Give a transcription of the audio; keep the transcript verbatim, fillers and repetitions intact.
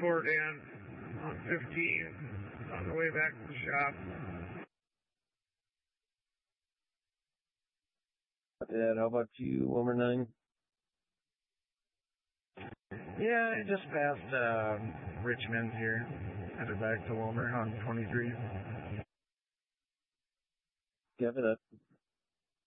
Fort Ann on fifteen on the way back to the shop. Dad, how about you, Wilmer nine? Yeah, I just passed uh, Richmond here. Headed back to Wilmer on twenty-three. Kevin,